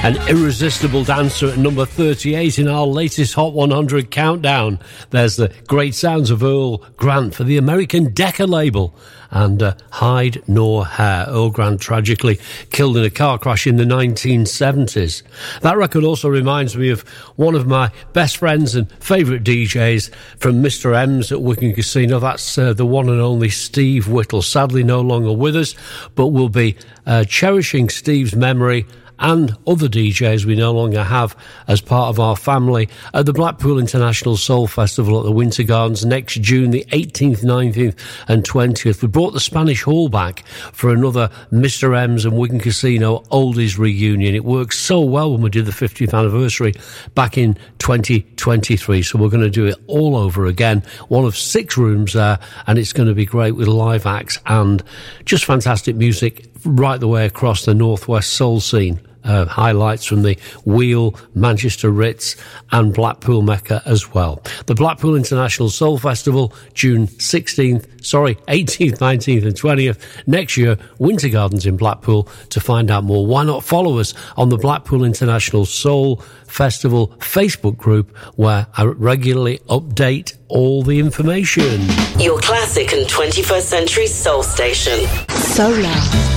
An irresistible dancer at number 38 in our latest Hot 100 countdown. There's the great sounds of Earl Grant for the American Decca label. And Hide Nor Hair. Earl Grant tragically killed in a car crash in the 1970s. That record also reminds me of one of my best friends and favourite DJs from Mr. M's at Wigan Casino. That's the one and only Steve Whittle. Sadly no longer with us, but we'll be cherishing Steve's memory and other DJs we no longer have as part of our family at the Blackpool International Soul Festival at the Winter Gardens next June the 18th, 19th and 20th. We brought the Spanish Hall back for another Mr. M's and Wigan Casino Oldies reunion. It worked so well when we did the 50th anniversary back in 2023, so we're going to do it all over again. One of 6 rooms there, and it's going to be great with live acts and just fantastic music right the way across the Northwest soul scene. Highlights from the Wheel, Manchester Ritz and Blackpool Mecca as well. The Blackpool International Soul Festival, June 18th, 19th and 20th. Next year, Winter Gardens in Blackpool. To find out more, why not follow us on the Blackpool International Soul Festival Facebook group, where I regularly update all the information. Your classic and 21st century soul station. Solar.